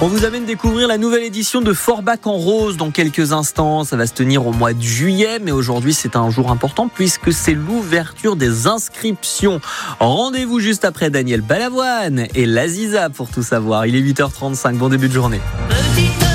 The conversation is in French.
On vous amène découvrir la nouvelle édition de Forbach en rose dans quelques instants. Ça va se tenir au mois de juillet, mais aujourd'hui c'est un jour important puisque c'est l'ouverture des inscriptions. Rendez-vous juste après Daniel Balavoine et l'Aziza pour tout savoir. Il est 8h35, bon début de journée.